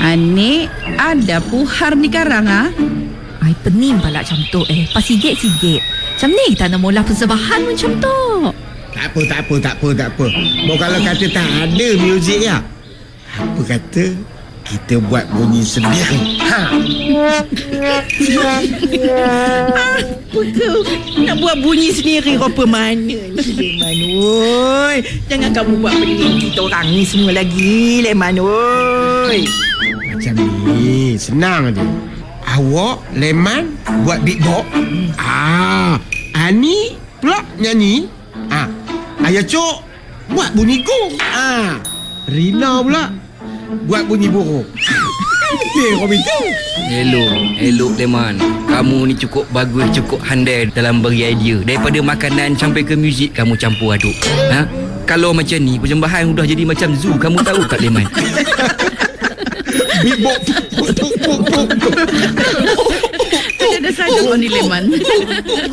Anik, ada puhar ni karang Ai pening pala macam tu Pasigit-sigit. Macam ni kita nak mula persembahan macam tu. Tak apa. Mau kalau kata tak ada muzik ya, apa kata kita buat bunyi sendiri. Apa kau nak buat bunyi sendiri rupa mana ni Leman? Oi, jangan kamu buat pening kita orang ni semua lagi Leman. Oi, Macam ni senang je. Awak Leman buat beatbox, Ani pula nyanyi, Ayah Cok buat bunyi gong, Rina pula buat bunyi burung. Betul kau itu. Elok Leman. Kamu ni cukup bagus, cukup handal dalam beri idea. Daripada makanan sampai ke muzik kamu campur aduk. Kalau macam ni persembahan sudah jadi macam zoo. Kamu tahu tak Leman? Beatbox. ada saja kau ni Leman.